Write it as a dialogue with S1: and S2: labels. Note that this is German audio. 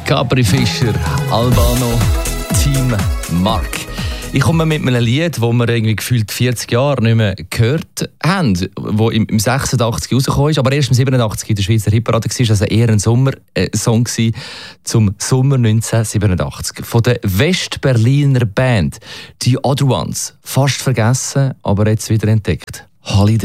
S1: Capri Fischer, Albano, Team Mark. Ich komme mit einem Lied, das wir irgendwie gefühlt 40 Jahre nicht mehr gehört haben, das im 86 rausgekommen ist, aber erst im 87 in der Schweizer Hitparade war. Also eher ein Sommersong zum Sommer 1987. Von der West-Berliner Band «The Other Ones». Fast vergessen, aber jetzt wieder entdeckt. Holiday.